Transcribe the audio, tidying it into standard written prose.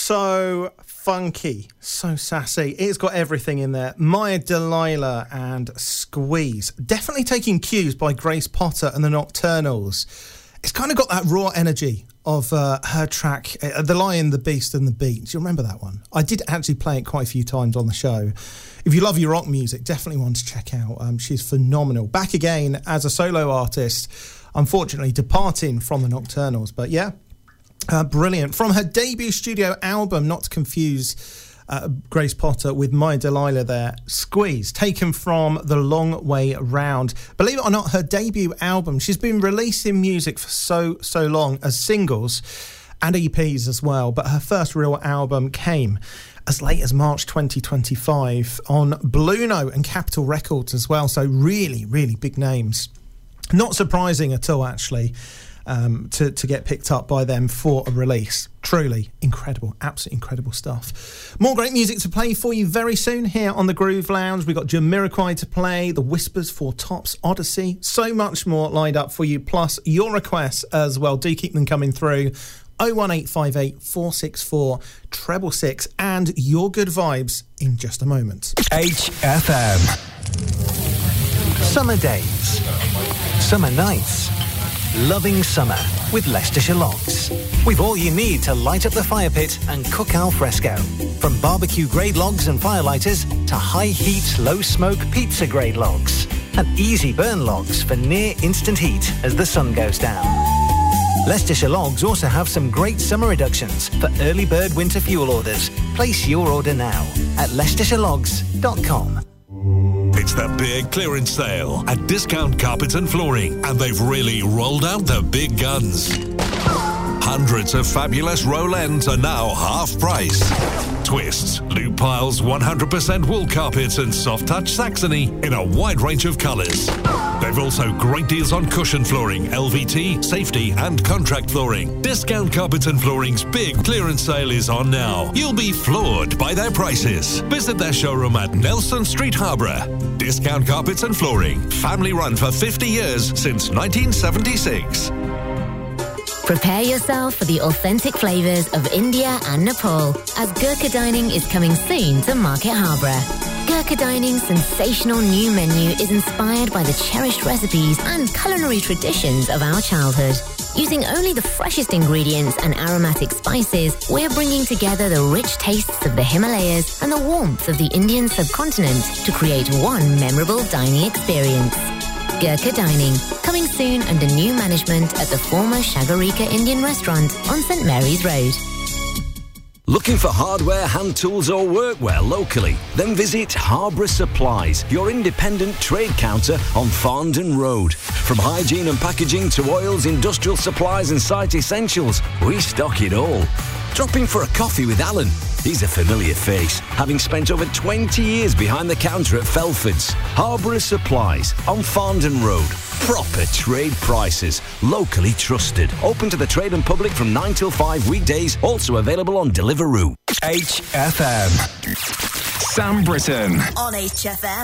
so funky, so sassy. It's got everything in there. Maya Delilah and Squeeze. Definitely taking cues by Grace Potter and the Nocturnals. It's kind of got that raw energy of her track, The Lion, the Beast and the Beat. Do you remember that one? I did actually play it quite a few times on the show. If you love your rock music, definitely one to check out. She's phenomenal. Back again as a solo artist, unfortunately departing from the Nocturnals. But yeah, brilliant. From her debut studio album, not to confuse Grace Potter with Maya Delilah there, Squeeze, taken from The Long Way Round. Believe it or not, her debut album, she's been releasing music for so long as singles and EPs as well, but her first real album came as late as March 2025 on Blue Note and Capitol Records as well, so really, really big names. Not surprising at all, actually, to get picked up by them for a release. Truly incredible, absolutely incredible stuff. More great music to play for you very soon here on the Groove Lounge. We've got Jamiroquai to play, The Whispers, Four Tops, Odyssey, so much more lined up for you, plus your requests as well. Do keep them coming through. 01858 464 666 and your good vibes in just a moment. HFM. Summer days, summer nights, loving summer with Leicestershire Logs. We've all you need to light up the fire pit and cook al fresco. From barbecue grade logs and firelighters to high heat, low smoke pizza grade logs and easy burn logs for near instant heat as the sun goes down. Leicestershire Logs also have some great summer reductions for early bird winter fuel orders. Place your order now at leicestershire.com. It's the big clearance sale at Discount Carpets and Flooring, and they've really rolled out the big guns. Hundreds of fabulous roll ends are now half price. Twists, loop piles, 100% wool carpets and soft touch Saxony in a wide range of colours. They've also great deals on cushion flooring, LVT, safety and contract flooring. Discount Carpets and Flooring's big clearance sale is on now. You'll be floored by their prices. Visit their showroom at Nelson Street, Harborough. Discount Carpets and Flooring, family run for 50 years since 1976. Prepare yourself for the authentic flavours of India and Nepal, as Gurkha Dining is coming soon to Market Harborough. Gurkha Dining's sensational new menu is inspired by the cherished recipes and culinary traditions of our childhood. Using only the freshest ingredients and aromatic spices, we're bringing together the rich tastes of the Himalayas and the warmth of the Indian subcontinent to create one memorable dining experience. Gurkha Dining, coming soon under new management at the former Shagarika Indian restaurant on St Mary's Road. Looking for hardware, hand tools or workwear locally? Then visit Harborough Supplies, your independent trade counter on Farndon Road. From hygiene and packaging to oils, industrial supplies and site essentials, we stock it all. Drop in for a coffee with Alan. He's a familiar face, having spent over 20 years behind the counter at Felford's. Harborough Supplies on Farndon Road. Proper trade prices, locally trusted. Open to the trade and public from 9 till 5 weekdays, also available on Deliveroo. HFM. Sam Britton. On HFM.